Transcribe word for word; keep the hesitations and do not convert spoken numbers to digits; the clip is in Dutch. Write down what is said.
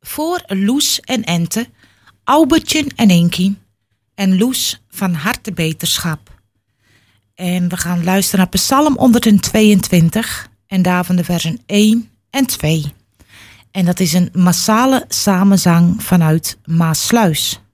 voor Loes en Ente, Albertje en Enkie en Loes van harte beterschap. En we gaan luisteren naar Psalm honderdtweeëntwintig en daarvan de versen één en twee. En dat is een massale samenzang vanuit Maassluis.